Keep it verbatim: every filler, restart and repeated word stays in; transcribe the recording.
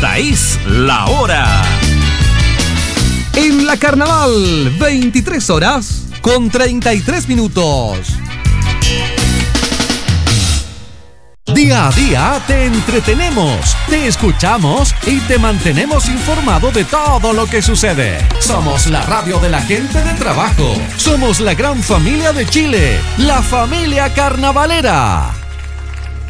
Esta es la hora. En la Carnaval, veintitrés horas con treinta y tres minutos. Día a día te entretenemos, te escuchamos y te mantenemos informado de todo lo que sucede. Somos la radio de la gente de trabajo. Somos la gran familia de Chile, la familia carnavalera.